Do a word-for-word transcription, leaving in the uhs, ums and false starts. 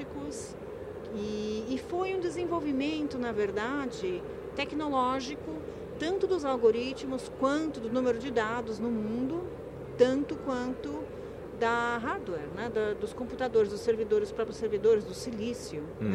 quânticos e, e foi um desenvolvimento, na verdade, tecnológico, tanto dos algoritmos quanto do número de dados no mundo, tanto quanto da hardware, né? da, dos computadores, dos servidores, os próprios servidores, do silício. Uhum.